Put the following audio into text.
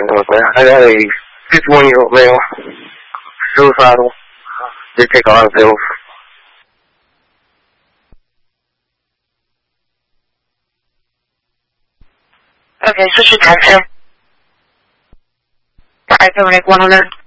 I got a 51-year-old male, suicidal, did take a lot of pills. Okay, switch attention. 578-100.